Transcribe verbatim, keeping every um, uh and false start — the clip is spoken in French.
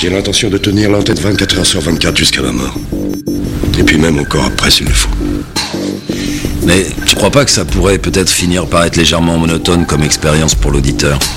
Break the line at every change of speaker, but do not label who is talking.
J'ai l'intention de tenir l'entête vingt-quatre heures sur vingt-quatre jusqu'à ma mort. Et puis même encore après s'il le faut.
Mais tu crois pas que ça pourrait peut-être finir par être légèrement monotone comme expérience pour l'auditeur ?